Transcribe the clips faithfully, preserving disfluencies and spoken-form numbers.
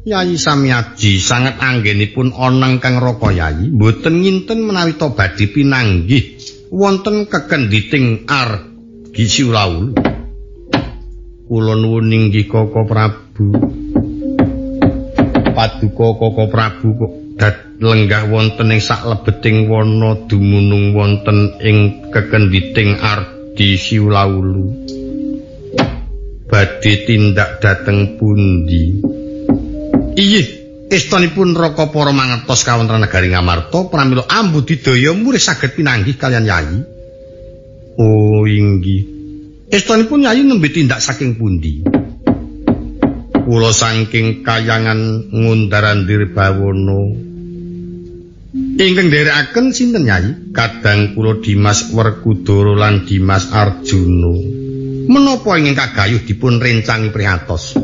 Yayi Samyaji sanget anggenipun onang kang raka Yayi mboten nginten menawi to badhe pinanggih wonten kekenditing argi Siulaulu. Kula nuwun inggih Koko Prabu. Paduka Koko Prabu kok dad lenggah wonten ing saklebeting wana dumunung wonten ing kekenditing argi Siulaulu. Badhe tindak dhateng pundi? Iye, estunipun Raka para mangertos kawontenan negari Ngamarta pramila Ambudidaya murih saged pinanggih kalian Yayi. Oh inggih. Estunipun Yayi nembe tindak saking pundi? Kula saking kayangan ngundarandir bawana. Ingkang nderekaken sinten Yayi? Kadang kula Dimas Werkudara lan Dimas Arjuna. Menapa ingkang kagayuh dipun rencangi prihatos?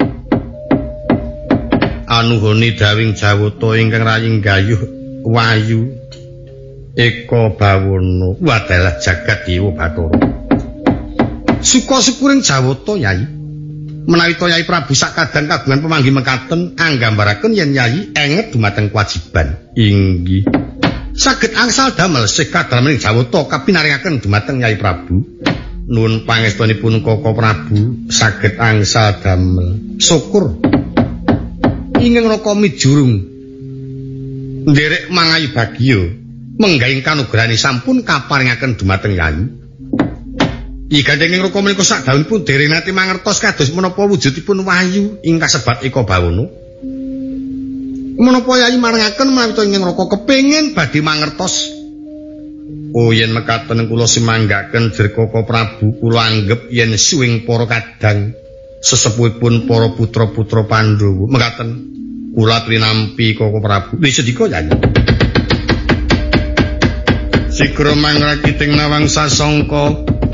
Anuhoni dawing Jawata ingkang raying gayuh wayu Eka Bawana wadalah jagat dewa Bathara. Suka-sukuring Jawata Yayi. Menawi to Yayi Prabu sakadang kagungan pemanggih mekaten anggambaraken yen Yayi enget dumateng kewajiban. Inggih. Saged angsal damel sih kadamel Jawata kapinaringaken dumateng Yayi Prabu. Nuwun pangestunipun Koko Prabu saged angsal damel. Syukur. Ingkang Raka Mijurung nderek mangayu bagya menggahing kanugrahane sampun kaparingaken dumateng Yayi. Iki gandeng Raka menika sakdaunipun dereng nate mangertos kados menapa wujudipun wayu ing kasebat Eka Bawana. Menapa Yayi maringaken menawi to ingkang Raka kepengin badhe mangertos. Oh yen mekaten kula simanggaken jer Koko Prabu kula anggep yen suwing para kadang sesepuhipun para putra-putra Pandhawa. Mekaten kula trinampi Koko Prabu. Wis sedika Yayi. Sigra mangrakiting nawang sasangka